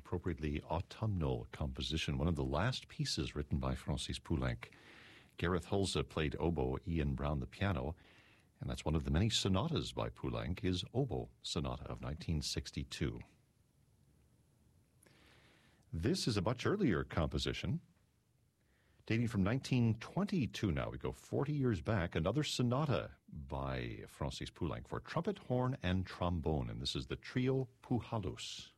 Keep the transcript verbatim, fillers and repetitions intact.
appropriately autumnal composition, one of the last pieces written by Francis Poulenc. Gareth Hulse played oboe, Ian Brown the piano, and that's one of the many sonatas by Poulenc, his Oboe Sonata of nineteen sixty-two. This is a much earlier composition, dating from nineteen twenty-two now. We go forty years back, another sonata by Francis Poulenc for trumpet, horn, and trombone, and this is the Trio Puhalus.